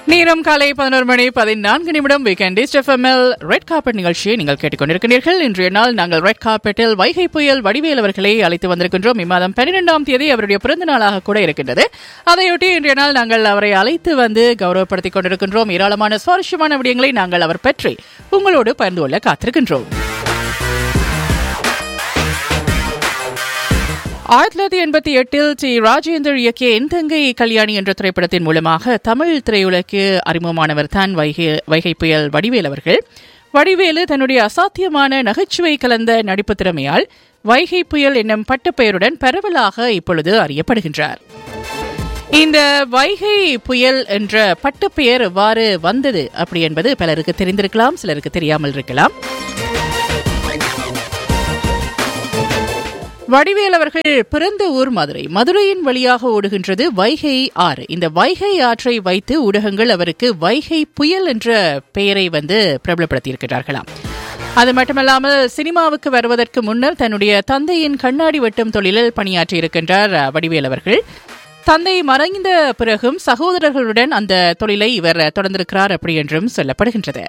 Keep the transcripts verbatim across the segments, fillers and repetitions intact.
நேரம் காலை பதினோரு மணி பதினான்கு நிமிடம் வீக்கெண்ட் ஈஸ்ட் எஃப்எம்எல் ரெட் கார்பெட் நிகழ்ச்சியை நீங்கள் கேட்டுக்கொண்டிருக்கிறீர்கள். இன்றைய நாள் நாங்கள் ரெட் கார்பெட்டில் வைகை புயல் வடிவேல் அவர்களை அழைத்து வந்திருக்கின்றோம். இம்மாதம் பன்னிரெண்டாம் தேதி அவருடைய பிறந்த நாளாக கூட இருக்கின்றது. அதையொட்டி இன்றைய நாள் நாங்கள் அவரை அழைத்து வந்து கௌரவப்படுத்திக் கொண்டிருக்கின்றோம். ஏராளமான சுவாரஸ்யமான விடயங்களை நாங்கள் அவர் பற்றி உங்களோடு பகிர்ந்து கொள்ள காத்திருக்கின்றோம். ஆயிரத்தி தொள்ளாயிரத்தி எண்பத்தி எட்டில் டி ராஜேந்தர் இயக்கிய என் தங்கை கல்யாணி என்ற திரைப்படத்தின் மூலமாக தமிழ் திரையுலகிற்கு அறிமுகமானவர் தான் வைகை வைகை புயல் வடிவேல் அவர்கள். வடிவேலு தன்னுடைய அசாத்தியமான நகைச்சுவை கலந்த நடிப்பு திறமையால் வைகை புயல் என்னும் பட்டப்பெயருடன் பரவலாக இப்பொழுது அறியப்படுகின்றார். இந்த வைகை புயல் என்ற பட்டப்பெயர் எவ்வாறு வந்தது அப்படி என்பது பலருக்கு தெரிந்திருக்கலாம், சிலருக்கு தெரியாமல் இருக்கலாம். வடிவேல் அவர்கள் பிறந்த ஊர் மதுரை. மதுரையின் வழியாக ஓடுகின்றது வைகை ஆறு. இந்த வைகை ஆற்றை வைத்து ஊடகங்கள் அவருக்கு வைகை புயல் என்ற பெயரை வந்து பிரபலப்படுத்தியிருக்கிறார்களாம். அது மட்டுமல்லாமல் சினிமாவுக்கு வருவதற்கு முன்னர் தன்னுடைய தந்தையின் கண்ணாடி வெட்டும் தொழிலில் பணியாற்றியிருக்கின்றார் வடிவேல் அவர்கள். தந்தை மறைந்த பிறகும் சகோதரர்களுடன் அந்த தொழிலை இவர் தொடர்ந்திருக்கிறார் அப்படி என்றும் சொல்லப்படுகின்றது.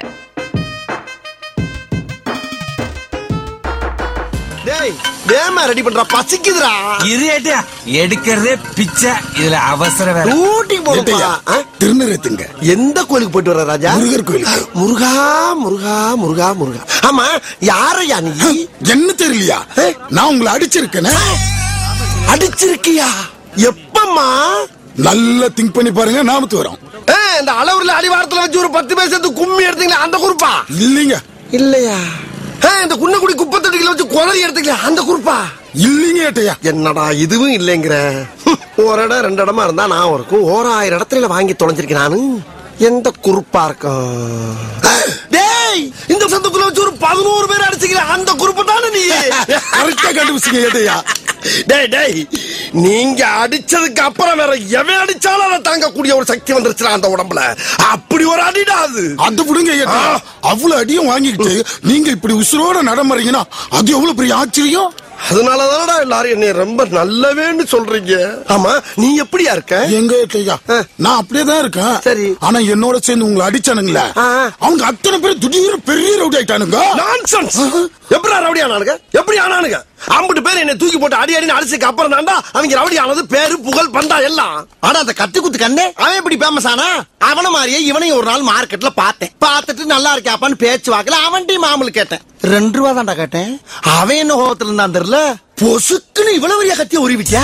ரெடி பண்றா பசிக்குதுடா. இரியேட்டியா எடுக்கிறதே பிச்சை. இதுல அவசர வேற. ஊட்டி போடுயா. திருநெல்வேலிங்க. எந்த கோயிலுக்கு போயிட்டு வர ராஜா? முருகர் கோயிலுக்கு. முருகா முருகா முருகா முருகா. ஆமா யாரையா நீ? என்ன தெரியலையா? நான் உங்களை அடிச்சிருக்கேன். அடிச்சிருக்கியா? எப்பமா? நல்லா திங்க் பண்ணி பாருங்க. நாமத்து வரும். இந்த அளவுல அடிவாரத்துல வச்சு ஒரு பத்து பேசத்து கும்மி எடுத்தீங்களா அந்த குரூப்பா? இல்லீங்க. இல்லையா? இந்த குன்னக்குடி குப்பத்தொட்டிகளை வச்சு குளறி எடுத்துக்கலாம் அந்த குரூப்பா? இல்லீங்க ஏட்டையா. என்னடா இதுவும் இல்லைங்கிற. ஒரு இடம் ரெண்டு இடமா இருந்தா நான் இருக்கும். ஓராயிரம் இடத்துல வாங்கி தொலைஞ்சிருக்கேன் நானு. எந்த குரூப்பா இருக்கும்? டேய் இந்த சந்துக்குள்ள வச்சு ஒரு பதினோரு பேர் அடிச்சுக்கலாம் அந்த குரூப்பை தானே நீ? கரெக்டா கண்டுபிடிச்சீங்க ஏட்டையா. டேய் டேய் நீங்க அடிச்சதுக்கு அப்புறம் வேற எவன் அடிச்சாலும் அதை தாங்கக்கூடிய ஒரு சக்தி வந்துருச்சு அந்த உடம்புல. அப்படி ஒரு அடிடா அது. அது விடுங்க ஏட்டையா. அவ்வளவு அடியும் வாங்கிட்டு நீங்க இப்படி உசுரோட நடமறீங்கன்னா அது எவ்வளவு பெரிய ஆச்சரியம். அதனாலதானடா எல்லாரும் என்னை ரொம்ப நல்லவேன்னு சொல்றீங்க. ஆமா நீ எப்படியா இருக்க? எங்க ஏட்டையா நான் அப்படியேதான் இருக்கேன். சரி. ஆனா என்னோட சேர்ந்து உங்களை அடிச்சானுங்களே அவங்க அத்தனை பேர் திடீர்னு பெரிய ரவுடி ஆயிட்டானுங்க. நான்சென்ஸ். எப்படி ரவுடி ஆனானுங்க? எப்படி ஆனானுங்க? ஐம்பது பேர் என்னை தூக்கி போட்டு அடி அடின்னு அடிச்சுக்கு அப்புறம் தான்டா அவங்க ரவுடி ஆனது. பேரு புகழ் பந்தா எல்லாம். ஆனா அந்த கத்தி குத்து கண்ணே அவன் எப்படி பேமஸ் ஆனா? அவன மாதிரியே இவனையும் ஒரு நாள் மார்க்கெட்ல பார்த்தேன். பார்த்துட்டு நல்லா இருக்காப்பான்னு பேச்சு வாக்கல அவன்கிட்ட மாமூல் கேட்டேன். ரெண்டு ரூபா தான்டா கேட்டேன். அவன் என்ன கோபத்துல இருந்தான் தெரியல. பொசுக்குன்னு இவ்வளவு பெரிய கத்திய உருவிச்சா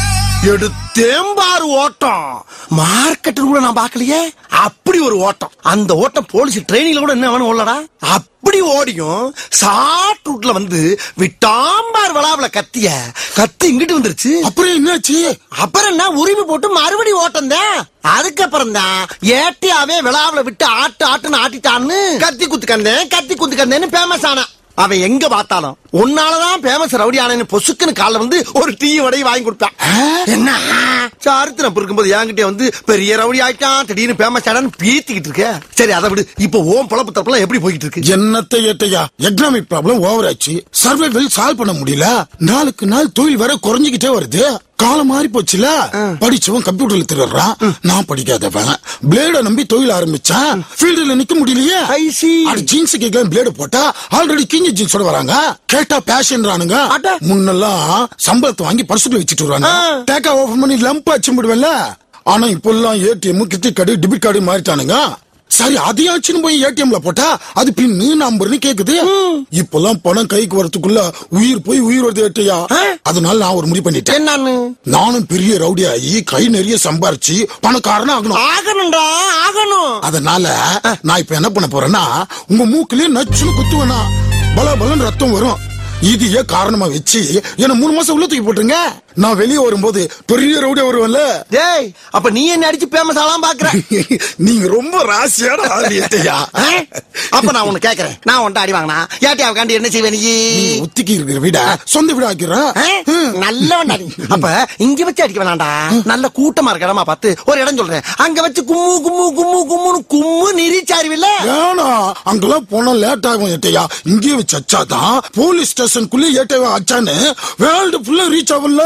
எடுத்தேம்பாரு ஓட்டம். மார்க்கெட் கூட நான் பாக்கலையே. அப்படி ஒரு ஓட்டம். அந்த ஓட்டம் போலீஸ் ட்ரெயினிங்ல கூட என்ன வேணும் ஓடலடா. அப்படி ஓடியும் ஷார்ட் ரூட்ல வந்து விட்டாம்பார் வளாவல கத்திய கத்தி இங்கிட்டு வந்துருச்சு. அப்புறம் என்னாச்சு? அப்புறம் என்ன உரிமை போட்டு மறுபடி ஓட்டம் தான். அதுக்கப்புறம் தான் ஏட்டியாவே விளாவல விட்டு ஆட்டு ஆட்டுன்னு ஆட்டிட்டான்னு கத்தி குத்து கந்தேன் கத்தி குத்து கந்தேன்னு பேமஸ் ஆனா. அவன் எங்க பார்த்தாலும் உன்னாலதான் பேமஸ் ரவுடி ஆனு பொசுக்குன்னு கால வந்து ஒரு டீ வடை வாங்கி கொடுப்பான். என்ன சாரித்திரம் இருக்கும்போது என்கிட்ட வந்து பெரிய ரவுடி ஆயிட்டான் திடீர்னு பேமஸ் ஆனான்னு பீத்திக்கிட்டு இருக்க. சரி அதை விடு. இப்ப ஓம் பொழப்பு தப்புலாம் எப்படி போய்கிட்டு இருக்கு? என்னத்தை ஏட்டையா எக்கனாமிக் ப்ராப்ளம் ஓவர் ஆச்சு. சர்வைவல் சால்வ் பண்ண முடியல. நாளுக்கு நாள் தொழில் வர குறைஞ்சிக்கிட்டே வருது. காலம் மாறி போச்சுல. படிச்சவன் கம்ப்யூட்டர்ல திருடுறான். நான் படிக்காதவன் பிளேட நம்பி தொழில் ஆரம்பிச்சான். ஃபீல்டுல நிக்க முடியலையே. ஜீன்ஸ் கேட்கலாம் பிளேடு போட்டா ஆல்ரெடி கிஞ்சி ஜீன்ஸோட வராங்க. கேட்டா பேஷன்றானுங்க. முன்னெல்லாம் சம்பளத்தை வாங்கி பர்சுக்குள்ள வச்சுட்டு வருவாங்க. டேக்கா ஓபன் பண்ணி லம்ப் அச்சு விடுவேன்ல. ஆனா இப்ப எல்லாம் ATM credit card debit card மாறிட்டானுங்க. சரி அதையாச்சுன்னு போய் ஏடிஎம்ல போட்டா அது பின்னு நம்பர்னு கேக்குது. இப்பெல்லாம் பணம் கைக்கு வரதுக்குள்ள உயிர் போய் உயிர் வருது ஏட்டையா. அதனால நான் ஒரு முடிவு பண்ணிட்டேன். நானும் பெரிய ரவுடி ஆகி கை நிறைய சம்பாரிச்சு பணக்காரனா ஆகணும். ஆகணும்டா ஆகணும். அதனால நான் இப்ப என்ன பண்ண போறேன்னா உங்க மூக்கிலே நச்சுன்னு குத்துவேனா பல பலன் ரத்தம் வரும். இதையே காரணமா வச்சு என்ன மூணு மாசம் உள்ள தூக்கி போட்டுருங்க. நான் வெளியே வரும்போது பெரிய ரவுடியா வருவேன்ல. டேய் அப்ப நீ என்ன அடிச்சு பேமஸ் ஆலாம் பாக்குற? நீங்க ரொம்ப ராசியான ஆளு ஏட்டையா. அப்ப நான் உன்னை கேக்குறேன். நான் உன்ட்ட அடி வாங்கினா ஏட்டையாவுக்காண்டி என்ன செய்வே? நீ ஒத்திக்கி இருக்கிற வீட சொந்த வீட ஆக்கிறேன். நல்லவன்டா நீ. அப்ப இங்க வச்சு அடிக்க வேணாண்டா. நல்ல கூட்டமா இருக்க இடமா பார்த்து ஒரு இடம் சொல்றேன். அங்க வச்சு கும்மு கும்மு கும்மு கும்முன்னு கும்மு நிரிச்சாருவில்ல. வேணா அங்கெல்லாம் போனா லேட் ஆகும் ஏட்டையா. இங்கே வச்சு அச்சாதான் போலீஸ் ஸ்டேஷனுக்குள்ள ஏட்டையா அச்சான்னு வேர்ல்டு ஃபுல்லா ரீச் ஆகும்ல.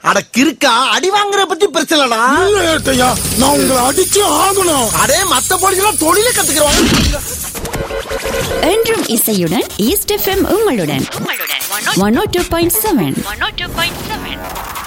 அட கிறுக்கா, அடி வாங்குற பத்தி பிரச்சனைடா. இல்ல ஏட்டையா, நான் உங்களை அடிச்சு ஆகணும். அடே மத்த போலீஸ்லாம் தொழில கத்துக்கிறவாங்க. என்றும் இசையுடன் ஈஸ்ட் எஃப்எம் உங்களுடன் ஒன் ஓ டூ பாயிண்ட் செவன்.